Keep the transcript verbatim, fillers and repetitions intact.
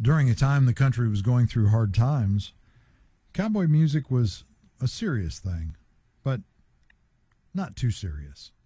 during a time the country was going through hard times, cowboy music was a serious thing, but not too serious.